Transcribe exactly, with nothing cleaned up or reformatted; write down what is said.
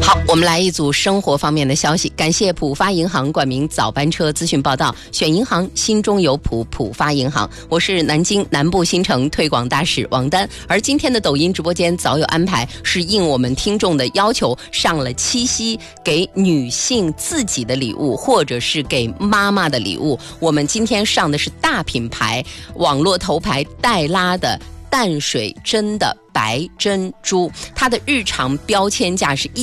好，我们来一组生活方面的消息。感谢浦发银行冠名早班车资讯报道，选银行心中有谱，浦发银行。我是南京南部新城推广大使王丹。而今天的抖音直播间早有安排，是应我们听众的要求，上了七夕给女性自己的礼物，或者是给妈妈的礼物。我们今天上的是大品牌网络头牌黛拉的淡水针的白珍珠，它的日常标签价是